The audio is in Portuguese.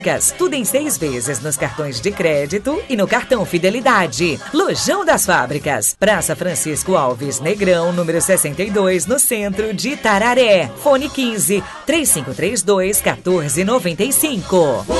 Tudo em 6 vezes nos cartões de crédito e no cartão Fidelidade. Lojão das Fábricas, Praça Francisco Alves Negrão, número 62, no centro de Itararé. Fone 15 3532 1495.